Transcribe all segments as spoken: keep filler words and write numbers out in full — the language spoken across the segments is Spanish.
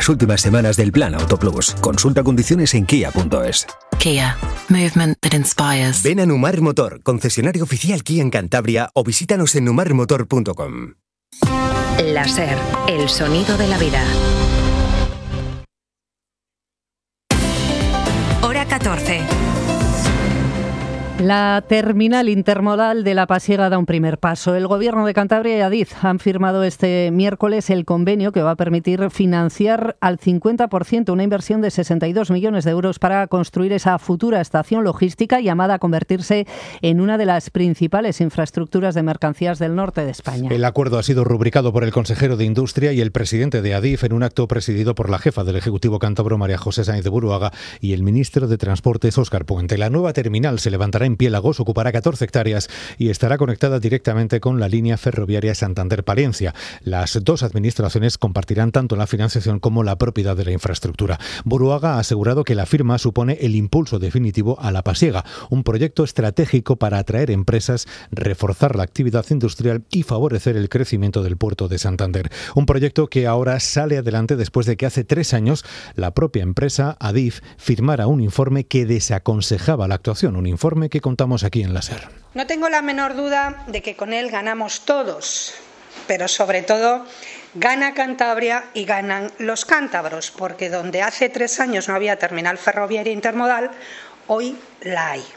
las últimas semanas del Plan Auto Plus. Consulta condiciones en kia punto es. Kia. Movement that inspires. Ven a Numar Motor, concesionario oficial Kia en Cantabria, o visítanos en numar motor punto com. La SER, el sonido de la vida. Hora catorce. La terminal intermodal de La Pasiega da un primer paso. El Gobierno de Cantabria y Adif han firmado este miércoles el convenio que va a permitir financiar al cincuenta por ciento una inversión de sesenta y dos millones de euros para construir esa futura estación logística llamada a convertirse en una de las principales infraestructuras de mercancías del norte de España. El acuerdo ha sido rubricado por el consejero de Industria y el presidente de Adif en un acto presidido por la jefa del Ejecutivo cántabro, María José Sáenz de Buruaga, y el ministro de Transportes, Óscar Puente. La nueva terminal se levantará en Piélagos, ocupará catorce hectáreas y estará conectada directamente con la línea ferroviaria Santander-Palencia. Las dos administraciones compartirán tanto la financiación como la propiedad de la infraestructura. Buruaga ha asegurado que la firma supone el impulso definitivo a La Pasiega, un proyecto estratégico para atraer empresas, reforzar la actividad industrial y favorecer el crecimiento del puerto de Santander. Un proyecto que ahora sale adelante después de que hace tres años la propia empresa Adif firmara un informe que desaconsejaba la actuación, un informe que contamos aquí en la SER. No tengo la menor duda de que con él ganamos todos, pero sobre todo gana Cantabria y ganan los cántabros, porque donde hace tres años no había terminal ferroviaria intermodal, hoy la hay.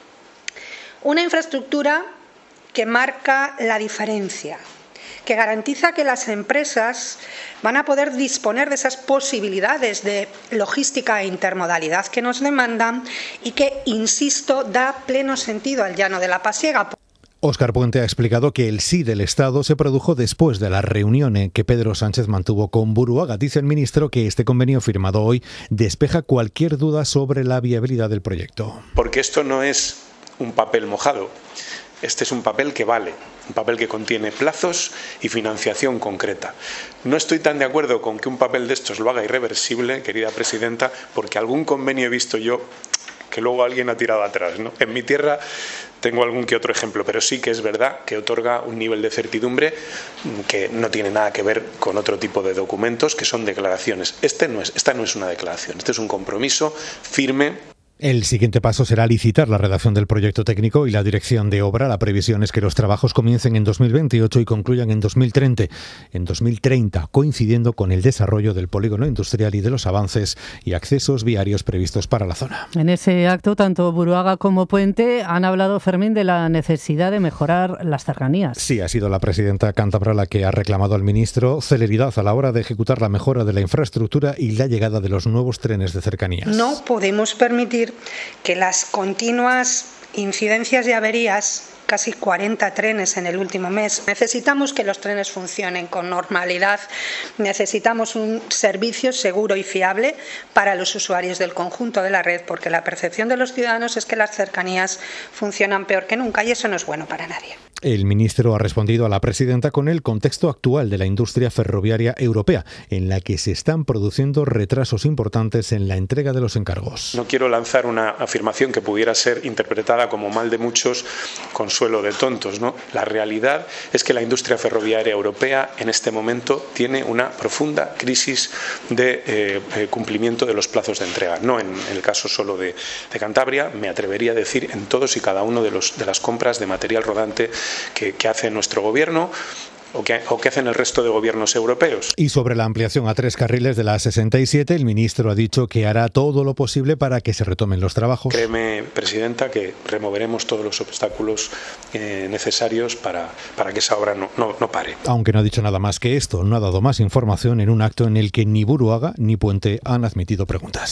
Una infraestructura que marca la diferencia, que garantiza que las empresas van a poder disponer de esas posibilidades de logística e intermodalidad que nos demandan y que, insisto, da pleno sentido al llano de La Pasiega. Óscar Puente ha explicado que el sí del Estado se produjo después de la reunión que Pedro Sánchez mantuvo con Buruaga. Dice el ministro que este convenio firmado hoy despeja cualquier duda sobre la viabilidad del proyecto. Porque esto no es un papel mojado. Este es un papel que vale, un papel que contiene plazos y financiación concreta. No estoy tan de acuerdo con que un papel de estos lo haga irreversible, querida presidenta, porque algún convenio he visto yo que luego alguien ha tirado atrás, ¿no? En mi tierra tengo algún que otro ejemplo, pero sí que es verdad que otorga un nivel de certidumbre que no tiene nada que ver con otro tipo de documentos que son declaraciones. Este no es, esta no es una declaración, este es un compromiso firme. El siguiente paso será licitar la redacción del proyecto técnico y la dirección de obra. La previsión es que los trabajos comiencen en dos mil veintiocho y concluyan en dos mil treinta, en dos mil treinta, coincidiendo con el desarrollo del polígono industrial y de los avances y accesos viarios previstos para la zona. En ese acto, tanto Buruaga como Puente han hablado, Fermín, de la necesidad de mejorar las cercanías. Sí, ha sido la presidenta cántabra la que ha reclamado al ministro celeridad a la hora de ejecutar la mejora de la infraestructura y la llegada de los nuevos trenes de cercanías. No podemos permitir que las continuas incidencias y averías, casi cuarenta trenes en el último mes. Necesitamos que los trenes funcionen con normalidad, necesitamos un servicio seguro y fiable para los usuarios del conjunto de la red, porque la percepción de los ciudadanos es que las cercanías funcionan peor que nunca y eso no es bueno para nadie. El ministro ha respondido a la presidenta con el contexto actual de la industria ferroviaria europea, en la que se están produciendo retrasos importantes en la entrega de los encargos. No quiero lanzar una afirmación que pudiera ser interpretada como mal de muchos, consuelo de tontos, ¿no? La realidad es que la industria ferroviaria europea en este momento tiene una profunda crisis de eh, cumplimiento de los plazos de entrega. No en el caso solo de, de Cantabria, me atrevería a decir en todos y cada uno de, los, de las compras de material rodante Que, que hace nuestro gobierno o que, o que hacen el resto de gobiernos europeos. Y sobre la ampliación a tres carriles de la A sesenta y siete, el ministro ha dicho que hará todo lo posible para que se retomen los trabajos. Créeme, presidenta, que removeremos todos los obstáculos eh, necesarios para, para que esa obra no, no, no pare. Aunque no ha dicho nada más que esto, no ha dado más información en un acto en el que ni Buruaga ni Puente han admitido preguntas.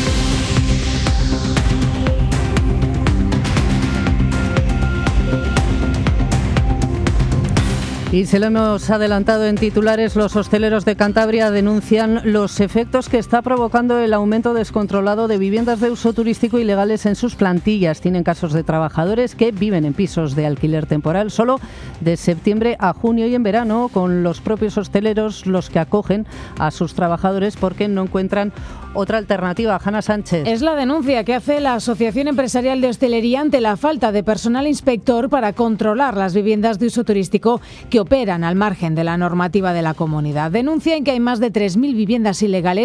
Y se lo hemos adelantado en titulares, los hosteleros de Cantabria denuncian los efectos que está provocando el aumento descontrolado de viviendas de uso turístico ilegales en sus plantillas. Tienen casos de trabajadores que viven en pisos de alquiler temporal solo de septiembre a junio y en verano, con los propios hosteleros los que acogen a sus trabajadores porque no encuentran otra alternativa. Hanna Sánchez. Es la denuncia que hace la Asociación Empresarial de Hostelería ante la falta de personal inspector para controlar las viviendas de uso turístico que operan al margen de la normativa de la comunidad. Denuncian que hay más de tres mil viviendas ilegales